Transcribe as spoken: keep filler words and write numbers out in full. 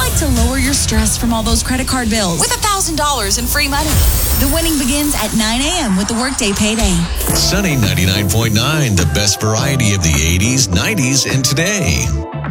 like to lower your stress from all those credit card bills with one thousand dollars in free money. The winning begins at nine a.m. with the Workday Payday. Sunny ninety-nine point nine, the best variety of the eighties, nineties, and today.